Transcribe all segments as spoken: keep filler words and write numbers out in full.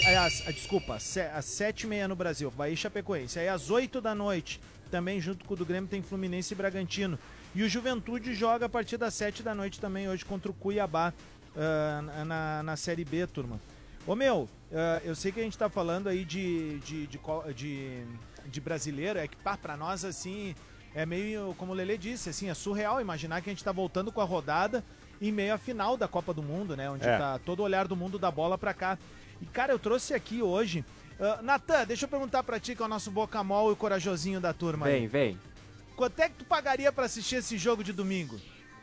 aí às, desculpa, às sete e meia no Brasil, Bahia e Chapecoense. Aí às oito da noite, também junto com o do Grêmio, tem Fluminense e Bragantino. E o Juventude joga a partir das sete da noite também, hoje, contra o Cuiabá, uh, na, na Série B, turma. Ô, meu, uh, eu sei que a gente tá falando aí de, de, de, de, de brasileiro, é que, pá, pra nós, assim, é meio, como o Lelê disse, assim, é surreal imaginar que a gente tá voltando com a rodada em meio à final da Copa do Mundo, né? Onde é. tá todo o olhar do mundo da bola pra cá. E, cara, eu trouxe aqui hoje... Uh, Natan, deixa eu perguntar pra ti, que é o nosso bocamol e o corajosinho da turma. Vem, aí. vem. Quanto é que tu pagaria pra assistir esse jogo de domingo?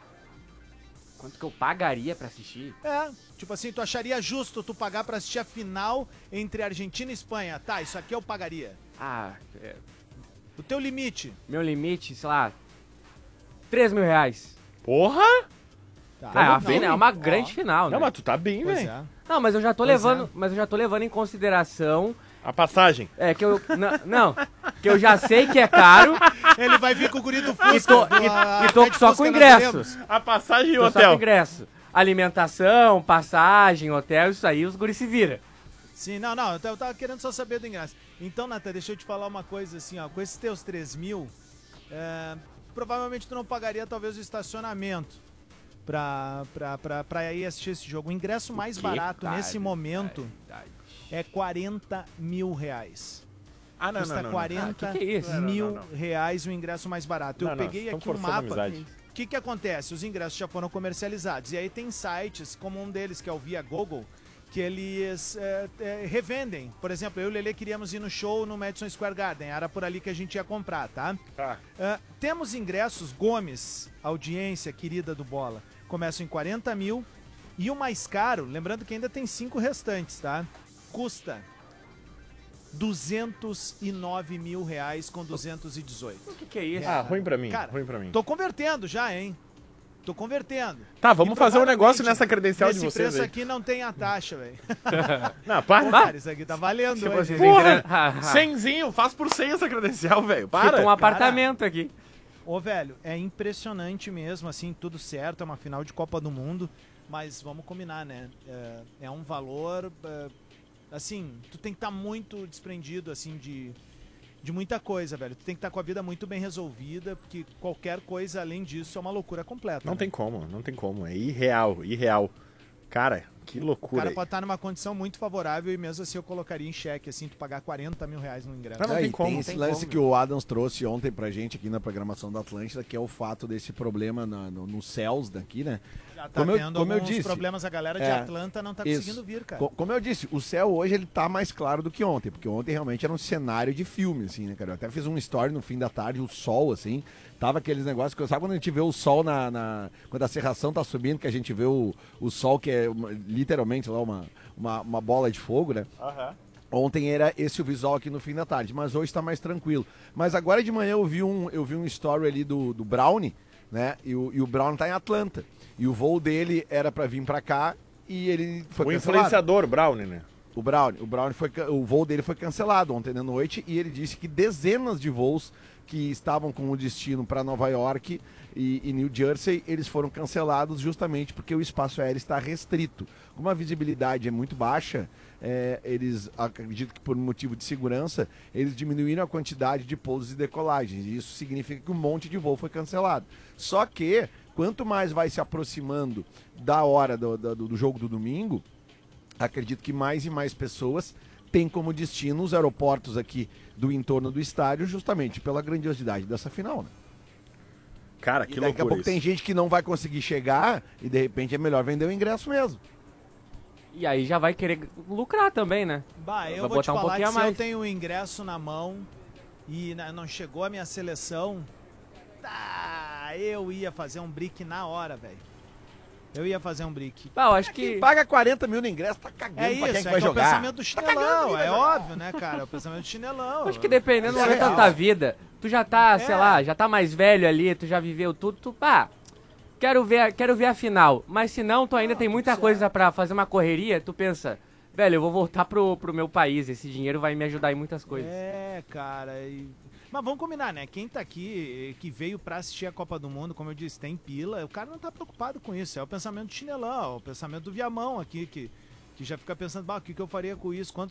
Quanto que eu pagaria pra assistir? É, tipo assim, tu acharia justo tu pagar pra assistir a final entre Argentina e Espanha? Tá, isso aqui eu pagaria. Ah, é... O teu limite? Meu limite, sei lá, três mil reais. Porra! Tá. Ah, é uma, Não, final, é uma ó. grande final, né? Não, mas tu tá bem, Pois velho. é. Não, mas eu já tô Pois levando, é. mas eu já tô levando em consideração, A passagem. é que eu não, não, que eu já sei que é caro Ele vai vir com o guri do Fusca. e tô, do- a- e, e tô Fred só Fusca com nós ingresso. teremos. A passagem e o Tô só com hotel. ingresso. Alimentação, passagem, hotel, isso aí os guri se vira. Sim, não, não, eu tava- eu tava querendo só saber do ingresso. Então, Natan, deixa eu te falar uma coisa assim, ó, com esses teus três mil, é, provavelmente tu não pagaria talvez o estacionamento pra, pra, pra, pra ir assistir esse jogo. O ingresso mais Que barato cara, nesse momento verdade. é quarenta mil reais. Ah, não, Custa não, não. não. quarenta Ah, que que é isso? mil Não, não, não. reais o ingresso mais barato. Eu Não, não, peguei estão aqui o forçando a mapa. amizade. O que que acontece? Os ingressos já foram comercializados. E aí tem sites, como um deles, que é o Via Google, que eles é, é, revendem. Por exemplo, eu e o Lelê queríamos ir no show no Madison Square Garden. Era por ali que a gente ia comprar, tá? Tá. Uh, temos ingressos Gomes, audiência querida do Bola. Começam em quarenta mil. E o mais caro, lembrando que ainda tem cinco restantes, tá? Custa duzentos e nove mil reais com duzentos e dezoito. O que que é isso? Ah, ruim pra mim, Cara, ruim pra mim. Tô convertendo já, hein? Tô convertendo. Tá, vamos E fazer um negócio provavelmente nessa credencial de Esse vocês preço aí. aqui não tem a taxa, velho. Não, Pô, para. cara, isso aqui tá valendo, Tipo hein? assim, Porra! Ah, ah. Cenzinho, faz por cem essa credencial, velho. Tipo Para. um apartamento aqui. Ô, velho, é impressionante mesmo, assim, tudo certo, é uma final de Copa do Mundo, mas vamos combinar, né? É, é um valor, é, assim, tu tem que estar muito desprendido, assim, de, de muita coisa, velho. Tu tem que estar com a vida muito bem resolvida, porque qualquer coisa além disso é uma loucura completa. Não né? tem como, não tem como. É irreal, irreal. Cara, que O loucura. cara aí. pode estar numa condição muito favorável e mesmo assim eu colocaria em xeque, assim, tu pagar quarenta mil reais no ingresso. Não, não É, tem e como, tem não esse tem lance como, que o Adams trouxe ontem pra gente aqui na programação da Atlântida, que é o fato desse problema na, no, nos céus daqui, né? Já tá como eu- tendo como eu alguns disse, problemas, a galera de é, Atlanta não tá isso. conseguindo vir, cara. Co- Como eu disse, o céu hoje ele tá mais claro do que ontem, porque ontem realmente era um cenário de filme, assim, né, cara? Eu até fiz um story no fim da tarde, o sol, assim, tava aqueles negócios que, sabe quando a gente vê o sol na, na- quando a serração tá subindo, que a gente vê o, o sol que é uma- literalmente lá uma, uma, uma bola de fogo, né? Aham. Ontem era esse o visual aqui no fim da tarde, mas hoje está mais tranquilo. Mas agora de manhã eu vi um, eu vi um story ali do, do Brownie, né? E o, e o Brownie tá em Atlanta. E o voo dele era para vir para cá e ele foi O cancelado. influenciador, Brownie, né? O Brownie, o Brownie foi, ca- o voo dele foi cancelado ontem de noite e ele disse que dezenas de voos que estavam com o destino para Nova York e, e New Jersey, eles foram cancelados justamente porque o espaço aéreo está restrito. Como a visibilidade é muito baixa, é, eles, acredito que por motivo de segurança, eles diminuíram a quantidade de pousos e decolagens. E isso significa que um monte de voo foi cancelado. Só que, quanto mais vai se aproximando da hora do, do, do jogo do domingo, acredito que mais e mais pessoas têm como destino os aeroportos aqui do entorno do estádio, justamente pela grandiosidade dessa final, né? Cara, E que daqui a loucura pouco isso. tem gente que não vai conseguir chegar e de repente é melhor vender o ingresso mesmo. E aí já vai querer lucrar também, né? Bah, eu Vai vou te botar um falar pouquinho que a se eu mais. tenho o ingresso na mão e na- não chegou a minha seleção, tá, eu ia fazer um brick na hora, velho. Eu ia fazer um brick. Ah, eu acho Quem que... paga quarenta mil no ingresso tá cagando É pra isso, quem é que que vai é o jogar. pensamento do Tá cagando chinelão, quem vai é jogar. óbvio, né, cara? É o pensamento do chinelão. Acho que dependendo do Isso é momento da real. tua vida, tu já tá, sei É. lá, já tá mais velho ali, tu já viveu tudo, tu, pá, quero ver, quero ver a final. Mas se não, tu ainda Ah, tem tudo muita certo. coisa pra fazer uma correria, tu pensa, velho, eu vou voltar pro, pro meu país, esse dinheiro vai me ajudar em muitas coisas. É, cara. e- Mas vamos combinar, né? Quem tá aqui, que veio pra assistir a Copa do Mundo, como eu disse, tem pila, o cara não tá preocupado com isso. É o pensamento do chinelão, é o pensamento do Viamão aqui, que, que já fica pensando, bah, o que, que eu faria com isso? Quantos